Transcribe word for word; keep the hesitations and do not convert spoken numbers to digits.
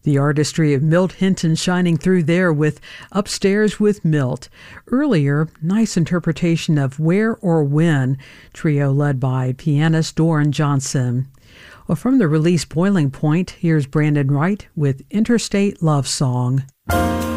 The artistry of Milt Hinton shining through there with Upstairs with Milt. Earlier, nice interpretation of Where or When, trio led by pianist Doran Johnson. Well, from the release Boiling Point, here's Brandon Wright with Interstate Love Song.